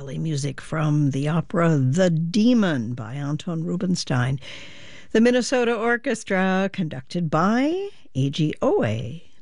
ballet music from the opera The Demon by Anton Rubinstein. The Minnesota Orchestra, conducted by Eiji Oe.